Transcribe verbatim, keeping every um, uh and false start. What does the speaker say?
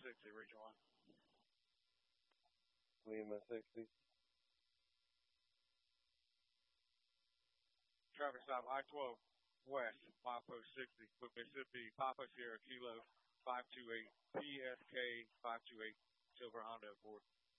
sixty, Region one. Lima sixty. Traffic stop I twelve West, milepost sixty, with Mississippi, Papa Sierra Kilo five two eight, P S K five two eight, Silver Honda aboard.